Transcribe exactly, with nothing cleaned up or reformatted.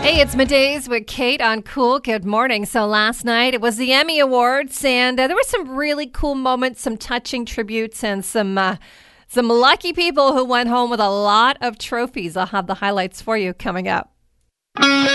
Hey, it's Middays with Kate on Cool. Good morning. So last night it was the Emmy Awards, and uh, there were some really cool moments, some touching tributes, and some uh, some lucky people who went home with a lot of trophies. I'll have the highlights for you coming up.